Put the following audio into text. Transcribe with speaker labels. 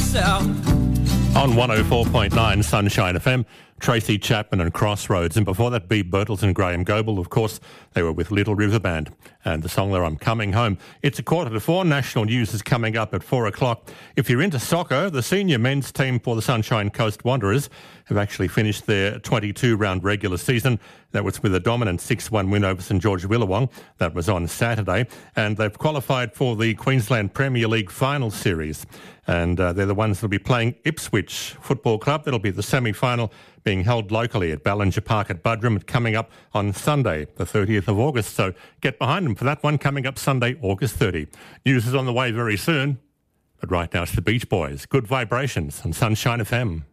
Speaker 1: yourself.
Speaker 2: On 104.9 Sunshine FM, Tracy Chapman and Crossroads. And before that, Bea Birtles and Graham Goble, of course, they were with Little River Band. And the song there, I'm Coming Home. It's 4:45. National news is coming up at 4 o'clock. If you're into soccer, the senior men's team for the Sunshine Coast Wanderers have actually finished their 22-round regular season. That was with a dominant 6-1 win over St George Willawong. That was on Saturday. And they've qualified for the Queensland Premier League final series. And they're the ones that will be playing Ipswich Football Club. That'll be the semi-final being held locally at Ballinger Park at Buderim, coming up on Sunday, the 30th of August. So get behind them for that one coming up Sunday, August 30. News is on the way very soon. But right now it's the Beach Boys. Good Vibrations on Sunshine FM.